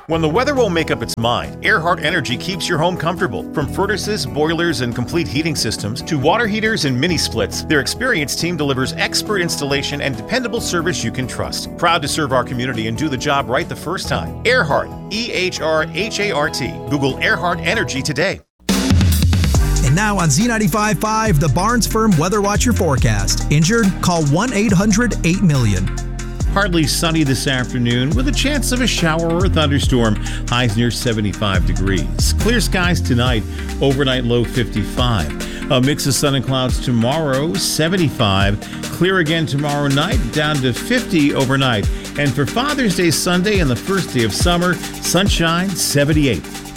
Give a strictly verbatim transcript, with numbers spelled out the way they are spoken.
When the weather won't make up its mind, Earhart Energy keeps your home comfortable. From furnaces, boilers, and complete heating systems to water heaters and mini splits, their experienced team delivers expert installation and dependable service you can trust. Proud to serve our community and do the job right the first time. Earhart, E H R H A R T. Google Earhart Energy today. And now on Z ninety-five point five, the Barnes Firm Weather Watcher forecast. Injured? Call one eight hundred eight million. Partly sunny this afternoon with a chance of a shower or a thunderstorm. Highs near seventy-five degrees. Clear skies tonight. Overnight low fifty-five. A mix of sun and clouds tomorrow, seventy-five. Clear again tomorrow night, down to fifty overnight. And for Father's Day Sunday and the first day of summer, sunshine, seventy-eight.